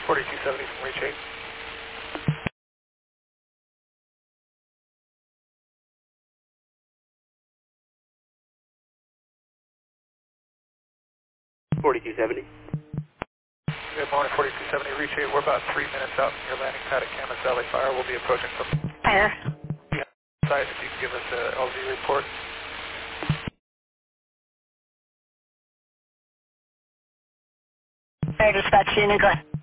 4270 from reach 8. 4270. Good morning, 4270, reach 8. We're about 3 minutes out from your landing pad at Camas Valley Fire. We'll be approaching from Fire. the side if you can give us a LZ report. Fire dispatch unit, go ahead.